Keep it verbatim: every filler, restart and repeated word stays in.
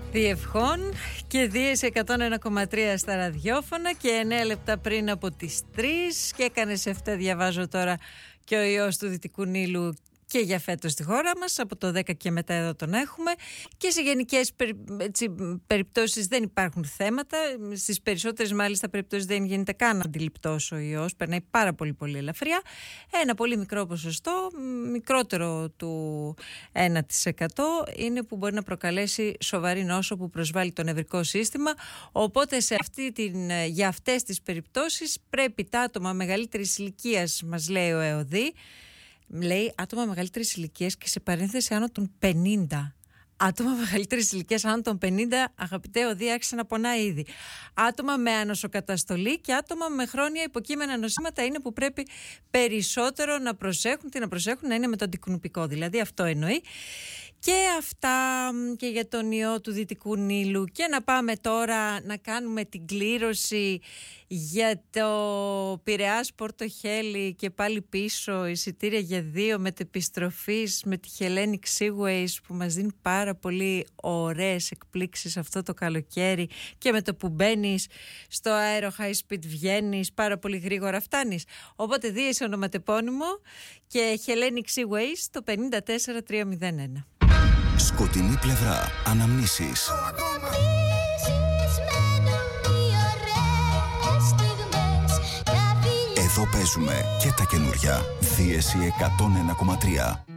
Διευχών και Δίες εκατόν ένα κόμμα τρία στα ραδιόφωνα και εννέα λεπτά πριν από τις τρεις και έκανες εφτά, διαβάζω τώρα, και ο ιός του Δυτικού Νείλου και για φέτος στη χώρα μας, από το δέκα και μετά εδώ τον έχουμε, και σε γενικές περι, έτσι, περιπτώσεις δεν υπάρχουν θέματα, στις περισσότερες μάλιστα περιπτώσεις δεν γίνεται καν αντιληπτός ο ιός, περνάει πάρα πολύ πολύ ελαφριά, ένα πολύ μικρό ποσοστό, μικρότερο του ένα τοις εκατό είναι που μπορεί να προκαλέσει σοβαρή νόσο που προσβάλλει το νευρικό σύστημα, οπότε σε αυτή την, για αυτές τις περιπτώσεις πρέπει τα άτομα μεγαλύτερης ηλικίας, μας λέει ο ΕΟΔΗ, λέει άτομα μεγαλύτερης ηλικίας και σε παρένθεση άνω των πενήντα. Άτομα μεγαλύτερης ηλικίας άνω των πενήντα, αγαπητέ ΟΔΗ, άρχισε να πονάει ήδη. Άτομα με ανοσοκαταστολή και άτομα με χρόνια υποκείμενα νοσήματα είναι που πρέπει περισσότερο να προσέχουν, τι να προσέχουν, να είναι με το αντικουνουπικό. Δηλαδή αυτό εννοεί. Και αυτά και για τον ιό του Δυτικού Νείλου. Και να πάμε τώρα να κάνουμε την κλήρωση για το Πειραιάς Πόρτο Χέλη και πάλι πίσω, εισιτήρια για δύο μετεπιστροφής με τη Hellenic Seaways που μας δίνει πάρα πολύ ωραίες εκπλήξεις αυτό το καλοκαίρι, και με το που μπαίνεις στο αέρο high speed βγαίνεις, πάρα πολύ γρήγορα φτάνεις. Οπότε δίες ονοματεπώνυμο και Hellenic Seaways το πενήντα τέσσερα τριακόσια ένα. Σκοτεινή πλευρά. Αναμνήσεις. Εδώ παίζουμε και τα καινούρια. Δίεση εκατόν ένα κόμμα τρία.